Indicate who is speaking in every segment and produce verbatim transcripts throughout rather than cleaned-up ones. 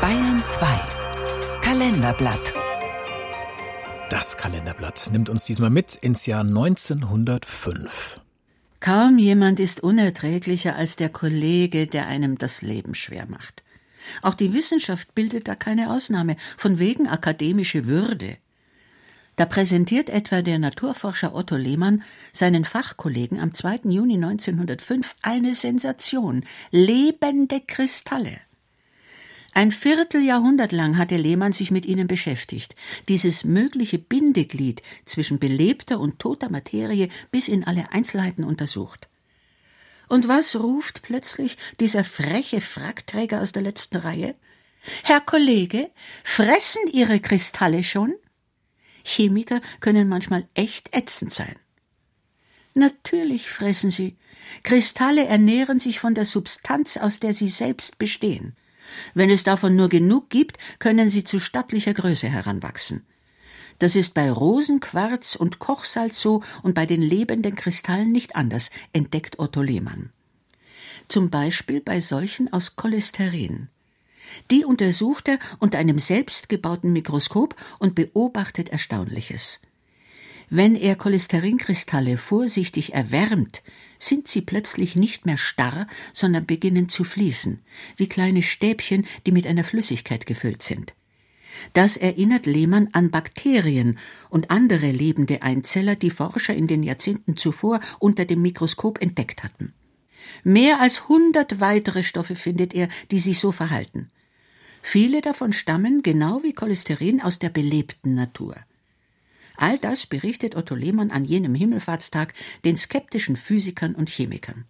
Speaker 1: Bayern zwei. Kalenderblatt.
Speaker 2: Das Kalenderblatt nimmt uns diesmal mit ins Jahr neunzehnhundertfünf.
Speaker 3: Kaum jemand ist unerträglicher als der Kollege, der einem das Leben schwer macht. Auch die Wissenschaft bildet da keine Ausnahme, von wegen akademische Würde. Da präsentiert etwa der Naturforscher Otto Lehmann seinen Fachkollegen am zweiten Juni neunzehnhundertfünf eine Sensation: lebende Kristalle. Ein Vierteljahrhundert lang hatte Lehmann sich mit ihnen beschäftigt, dieses mögliche Bindeglied zwischen belebter und toter Materie bis in alle Einzelheiten untersucht. Und was ruft plötzlich dieser freche Frackträger aus der letzten Reihe? »Herr Kollege, fressen Ihre Kristalle schon?« Chemiker können manchmal echt ätzend sein. Natürlich fressen sie. Kristalle ernähren sich von der Substanz, aus der sie selbst bestehen. Wenn es davon nur genug gibt, können sie zu stattlicher Größe heranwachsen. Das ist bei Rosenquarz und Kochsalz so und bei den lebenden Kristallen nicht anders, entdeckt Otto Lehmann. Zum Beispiel bei solchen aus Cholesterin. Die untersucht er unter einem selbstgebauten Mikroskop und beobachtet Erstaunliches. Wenn er Cholesterinkristalle vorsichtig erwärmt, sind sie plötzlich nicht mehr starr, sondern beginnen zu fließen, wie kleine Stäbchen, die mit einer Flüssigkeit gefüllt sind. Das erinnert Lehmann an Bakterien und andere lebende Einzeller, die Forscher in den Jahrzehnten zuvor unter dem Mikroskop entdeckt hatten. Mehr als hundert weitere Stoffe findet er, die sich so verhalten. Viele davon stammen, genau wie Cholesterin, aus der belebten Natur. All das berichtet Otto Lehmann an jenem Himmelfahrtstag den skeptischen Physikern und Chemikern.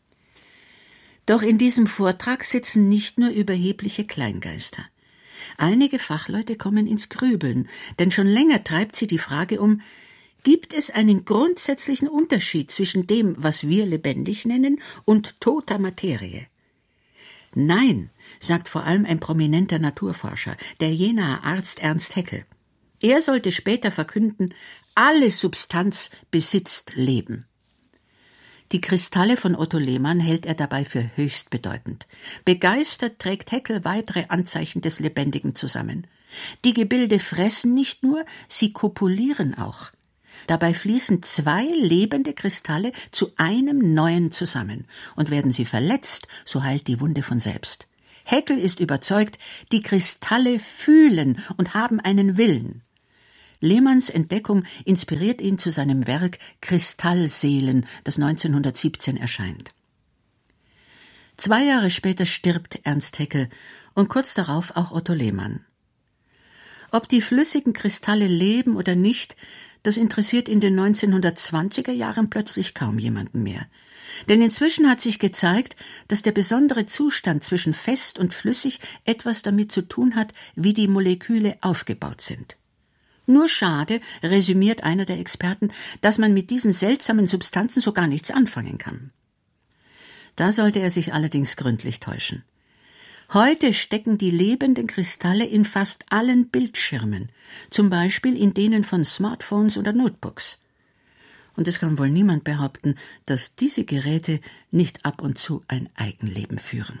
Speaker 3: Doch in diesem Vortrag sitzen nicht nur überhebliche Kleingeister. Einige Fachleute kommen ins Grübeln, denn schon länger treibt sie die Frage um: Gibt es einen grundsätzlichen Unterschied zwischen dem, was wir lebendig nennen, und toter Materie? Nein, sagt vor allem ein prominenter Naturforscher, der Jenaer Arzt Ernst Haeckel. Er sollte später verkünden: Alle Substanz besitzt Leben. Die Kristalle von Otto Lehmann hält er dabei für höchst bedeutend. Begeistert trägt Haeckel weitere Anzeichen des Lebendigen zusammen. Die Gebilde fressen nicht nur, sie kopulieren auch. Dabei fließen zwei lebende Kristalle zu einem neuen zusammen. Und werden sie verletzt, so heilt die Wunde von selbst. Haeckel ist überzeugt, die Kristalle fühlen und haben einen Willen. Lehmanns Entdeckung inspiriert ihn zu seinem Werk Kristallseelen, das neunzehnhundertsiebzehn erscheint. Zwei Jahre später stirbt Ernst Haeckel und kurz darauf auch Otto Lehmann. Ob die flüssigen Kristalle leben oder nicht, das interessiert in den neunzehnhundertzwanziger Jahren plötzlich kaum jemanden mehr. Denn inzwischen hat sich gezeigt, dass der besondere Zustand zwischen fest und flüssig etwas damit zu tun hat, wie die Moleküle aufgebaut sind. Nur schade, resümiert einer der Experten, dass man mit diesen seltsamen Substanzen so gar nichts anfangen kann. Da sollte er sich allerdings gründlich täuschen. Heute stecken die lebenden Kristalle in fast allen Bildschirmen, zum Beispiel in denen von Smartphones oder Notebooks. Und es kann wohl niemand behaupten, dass diese Geräte nicht ab und zu ein Eigenleben führen.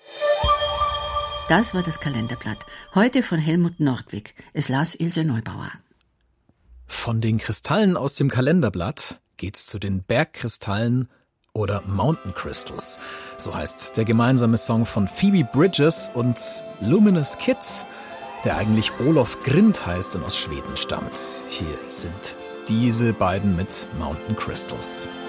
Speaker 3: Das war das Kalenderblatt, heute von Helmut Nordwig. Es las Ilse Neubauer.
Speaker 2: Von den Kristallen aus dem Kalenderblatt geht's zu den Bergkristallen oder Mountain Crystals. So heißt der gemeinsame Song von Phoebe Bridgers und Luminous Kids, der eigentlich Olof Grind heißt und aus Schweden stammt. Hier sind diese beiden mit Mountain Crystals.